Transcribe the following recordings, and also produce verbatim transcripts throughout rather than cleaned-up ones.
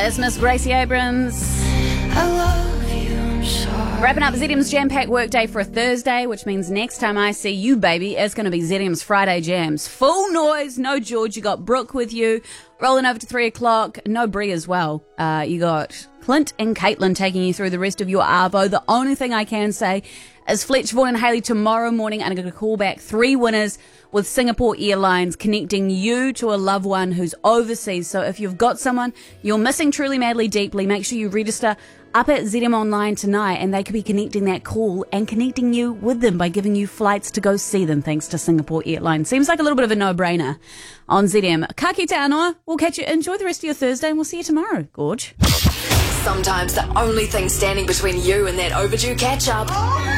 It's Miss Gracie Abrams. I love you, I'm sorry. Wrapping up Z D M's jam-packed workday for a Thursday, which means next time I see you, baby, it's going to be Z D M's Friday Jams. Full noise, no George. You got Brooke with you, rolling over to three o'clock. No Brie as well. Uh, you got Clint and Caitlin taking you through the rest of your Arvo. The only thing I can say is Fletch, Vaughan and Haley tomorrow morning are going to call back three winners with Singapore Airlines, connecting you to a loved one who's overseas. So if you've got someone you're missing truly, madly, deeply, make sure you register up at Z M Online tonight, and they could be connecting that call and connecting you with them by giving you flights to go see them thanks to Singapore Airlines. Seems like a little bit of a no-brainer on Z M. Ka kite anō. We'll catch you. Enjoy the rest of your Thursday, and we'll see you tomorrow. Gorge. Sometimes the only thing standing between you and that overdue catch-up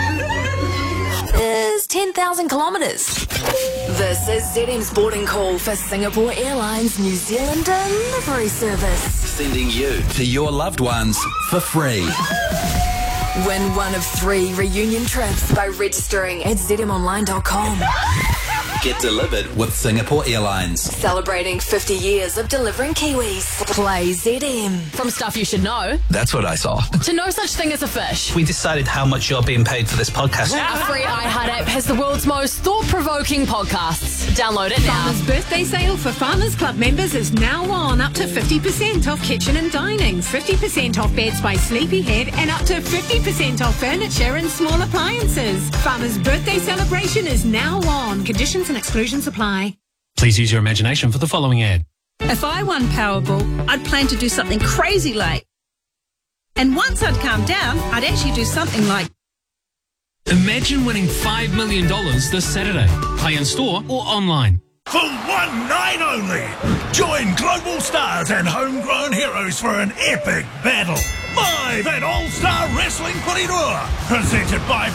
is ten thousand kilometres. This is Z M's boarding call for Singapore Airlines New Zealand delivery service. Sending you to your loved ones for free. Win one of three reunion trips by registering at z m online dot com. Get delivered with Singapore Airlines. Celebrating fifty years of delivering Kiwis. Play Z M. From stuff you should know That's what I saw. to no such thing as a fish. We decided how much you're being paid for this podcast. Our free iHeart app has the world's most thought-provoking podcasts. Download it now. Farmers' birthday sale for Farmers Club members is now on. Up to fifty percent off kitchen and dining, fifty percent off beds by Sleepyhead, and up to fifty percent off furniture and small appliances. Farmers' birthday celebration is now on. Conditions and exclusions apply. Please use your imagination for the following ad. If I won Powerball, I'd plan to do something crazy like... And once I'd calmed down, I'd actually do something like... Imagine winning five million dollars this Saturday. Play in store or online. For one night only, join global stars and homegrown heroes for an epic battle. Live at All Star Wrestling Porirua, presented by